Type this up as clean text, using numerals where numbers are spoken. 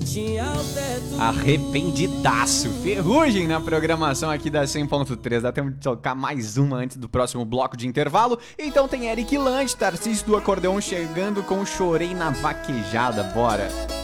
Arrependidaço, Ferrugem na programação aqui da 100.3. Dá tempo de tocar mais uma antes do próximo bloco de intervalo. Então tem Eric Lante, Tarcísio do Acordeon chegando com Chorei na Vaquejada, bora!